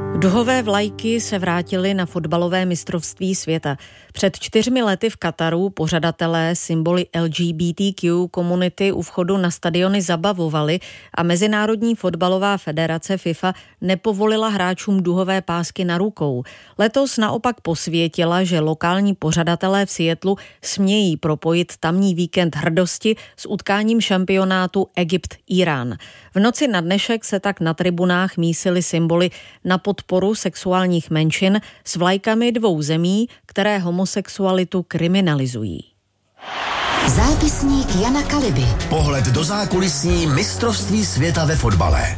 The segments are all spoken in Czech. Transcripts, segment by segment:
Duhové vlajky se vrátily na fotbalové mistrovství světa. Před 4 lety v Kataru pořadatelé symboly LGBTQ komunity u vchodu na stadiony zabavovali a Mezinárodní fotbalová federace FIFA nepovolila hráčům duhové pásky na rukou. Letos naopak posvětila, že lokální pořadatelé v Seattlu smějí propojit tamní víkend hrdosti s utkáním šampionátu Egypt-Irán. V noci na dnešek se tak na tribunách mísily symboly na podporu sexuálních menšin s vlajkami 2 zemí, které homosexualitu kriminalizují. Zápisník Jana Kaliby. Pohled do zákulisní mistrovství světa ve fotbale.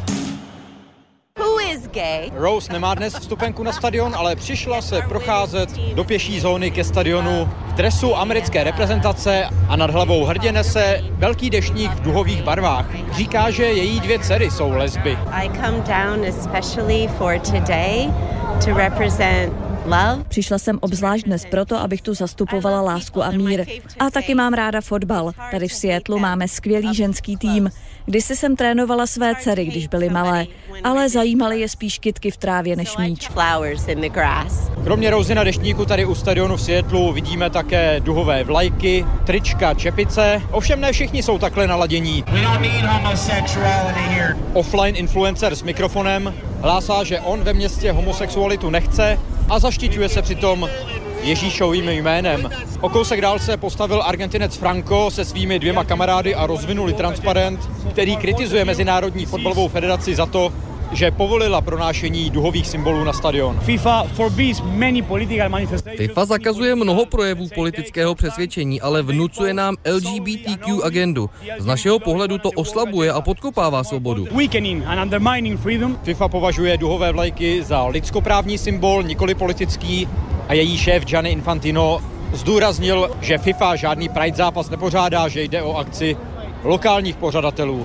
Rose nemá dnes vstupenku na stadion, ale přišla se procházet do pěší zóny ke stadionu v dresu americké reprezentace a nad hlavou hrdě nese velký deštník v duhových barvách. Říká, že její 2 dcery jsou lesby. I come down especially for today to represent love. Přišla jsem obzvlášť dnes proto, abych tu zastupovala lásku a mír. A taky mám ráda fotbal. Tady v Seattlu máme skvělý ženský tým. Kdysi jsem trénovala své dcery, když byly malé, ale zajímaly je spíš kytky v trávě než míč. Kromě Rosy na deštníku tady u stadionu v Seattlu vidíme také duhové vlajky, trička, čepice. Ovšem ne všichni jsou takhle naladění. Offline influencer s mikrofonem hlásá, že on ve městě homosexualitu nechce a zaštiťuje se přitom Ježíšovým jménem. O kousek dál se postavil Argentinec Franco se svými 2 kamarády a rozvinuli transparent, který kritizuje Mezinárodní fotbalovou federaci za to, že povolila pronášení duhových symbolů na stadion. FIFA zakazuje mnoho projevů politického přesvědčení, ale vnucuje nám LGBTQ agendu. Z našeho pohledu to oslabuje a podkopává svobodu. FIFA považuje duhové vlajky za lidskoprávní symbol, nikoli politický, a její šéf Gianni Infantino zdůraznil, že FIFA žádný Pride zápas nepořádá, že jde o akci lokálních pořadatelů.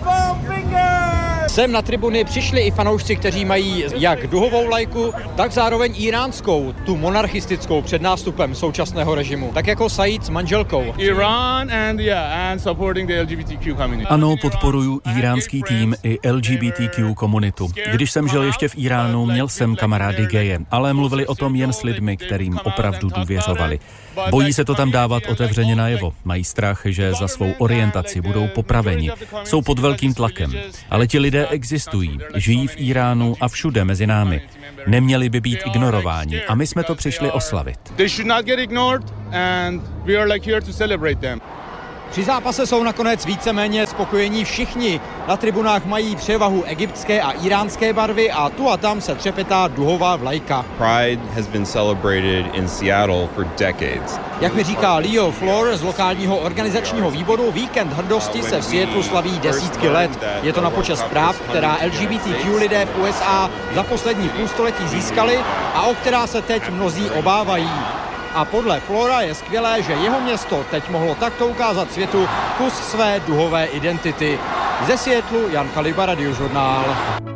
Sem na tribuny přišli i fanoušci, kteří mají jak duhovou vlajku, tak zároveň iránskou, tu monarchistickou před nástupem současného režimu. Tak jako Said s manželkou. Ano, podporuju iránský tým i LGBTQ komunitu. Když jsem žil ještě v Iránu, měl jsem kamarády geje, ale mluvili o tom jen s lidmi, kterým opravdu důvěřovali. Bojí se to tam dávat otevřeně najevo. Mají strach, že za svou orientaci budou popraveni. Jsou pod velkým tlakem. Ale ti lidé existují, žijí v Iránu a všude mezi námi. Neměli by být ignorováni a my jsme to přišli oslavit. Při zápase jsou nakonec víceméně spokojení všichni. Na tribunách mají převahu egyptské a iránské barvy a tu a tam se třepetá duhová vlajka. Pride has been celebrated in Seattle for decades. Jak mi říká Leo Flor z lokálního organizačního výboru, víkend hrdosti se v Seattlu slaví desítky let. Je to na počest práv, která LGBTQ lidé v USA za poslední půlstoletí získali a o která se teď mnozí obávají. A podle Flora je skvělé, že jeho město teď mohlo takto ukázat světu kus své duhové identity. Ze Seattlu Jan Kaliba, Radiožurnál.